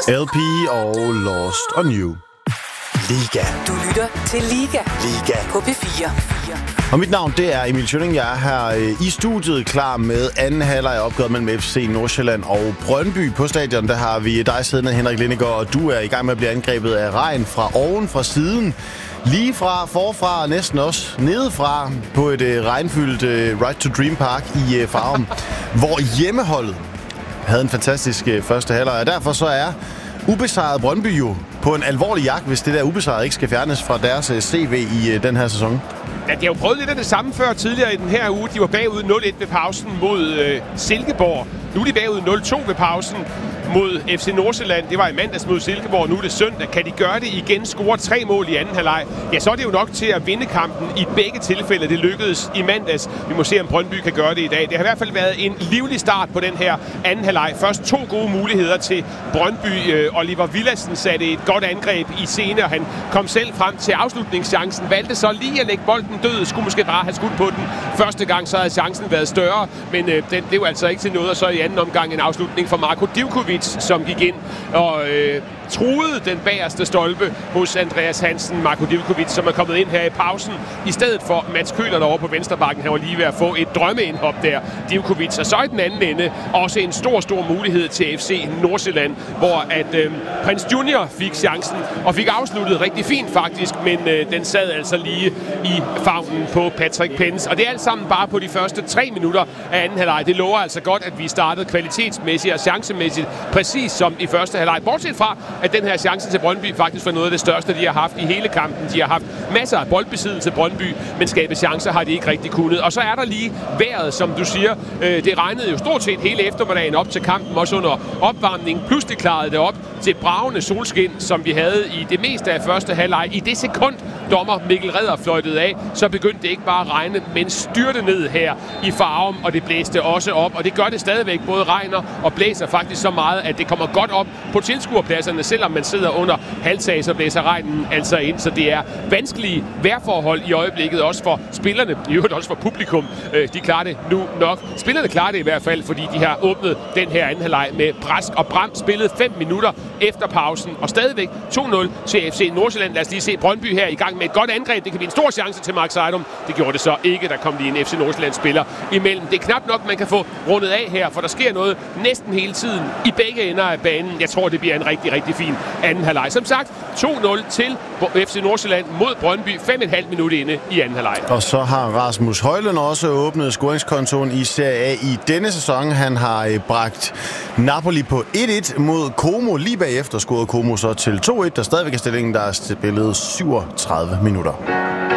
LP og Lost on You. Liga. Du lytter til Liga. Liga. På P4. Og mit navn, det er Emil Schønning. Jeg er her i studiet klar med anden halvleg opgøret mellem FC Nordsjælland og Brøndby. På stadion, der har vi dig siddende, Henrik Lindegaard, og du er i gang med at blive angrebet af regn fra oven, fra siden. Lige fra, forfra og næsten også nedefra på et regnfyldt Ride to Dream Park i Farum, hvor hjemmeholdet havde en fantastisk første halvleg. Og derfor så er ubesejret Brøndby jo på en alvorlig jagt, hvis det der ubesejret ikke skal fjernes fra deres CV i den her sæson. Ja, de har jo prøvet lidt af det samme før tidligere i den her uge. De var bagud 0-1 ved pausen mod Silkeborg. Nu er de bagud 0-2 ved pausen mod FC Nordsjælland. Det var i mandags mod Silkeborg, nu er det søndag. Kan de gøre det igen, score 3 mål i anden halvleg? Ja, så er det jo nok til at vinde kampen i begge tilfælde. Det lykkedes i mandags. Vi må se, om Brøndby kan gøre det i dag. Det har i hvert fald været en livlig start på den her anden halvleg. Først 2 gode muligheder til Brøndby. Oliver Villadsen satte et godt angreb i scene, og han kom selv frem til afslutningschancen. Valgte så lige at lægge bolden død. Skulle måske bare have skudt på den første gang, så havde chancen været større. Men det var altså ikke til noget. Og så i anden omgang en afslutning for Marko Divkovic, som gik ind og truede den bagerste stolpe hos Andreas Hansen. Marko Divkovic, som er kommet ind her i pausen, i stedet for Mats Køhler derovre på venstrebakken. Han var lige ved at få et drømmeindhop der, Divkovic. Og så i den anden ende også en stor mulighed til FC Nordsjælland, hvor at Prins Junior fik chancen og fik afsluttet rigtig fint faktisk, men den sad altså lige i favnen på Patrick Pence. Og det er alt sammen bare på de første 3 minutter af anden halvleg. Det lover altså godt, at vi startede kvalitetsmæssigt og chancemæssigt præcis som i første halvleg. Bortset fra, at den her chance til Brøndby faktisk var noget af det største, de har haft i hele kampen. De har haft masser af boldbesiddelse Brøndby, men skabe chancer har de ikke rigtig kunnet. Og så er der lige vejret, som du siger. Det regnede jo stort set hele eftermiddagen op til kampen, også under opvarmningen. Pludselig klarede det op til bragende solskin, som vi havde i det meste af første halvleg. I det sekund, dommer Mikkel Redder fløjtede af, så begyndte det ikke bare at regne, men styrte ned her i Farum, og det blæste også op. Og det gør det stadigvæk. Både regner og blæser faktisk så meget, at det kommer godt op på tilskuerpladserne. Selvom man sidder under halvtag, så blæser regnen altså ind. Så det er vanskelige vejrforhold i øjeblikket, også for spillerne, i øvrigt også for publikum. De klarer det nu nok. Spillerne klarer det i hvert fald, fordi de har åbnet den her anden halvleg med brask og bram. Spillet 5 minutter efter pausen, og stadigvæk 2-0 til FC Nordsjælland. Lad os lige se Brøndby her i gang med et godt angreb. Det kan blive en stor chance til Mark Seidum. Det gjorde det så ikke. Der kom lige en FC Nordsjælland-spiller imellem. Det er knap nok, man kan få rundet af her, for der sker noget næsten hele tiden i begge ender af banen. Jeg tror, det bliver en rigtig fin anden halvleg. Som sagt, 2-0 til FC Nordsjælland mod Brøndby. 5,5 minutter inde i anden halvleg. Og så har Rasmus Højlund også åbnet scoringskontoen i Serie A i denne sæson. Han har bragt Napoli på 1-1 mod Como. Lige bagefter scorede Como så til 2-1, der stadigvæk er stillingen, der er spillet 37 minutter.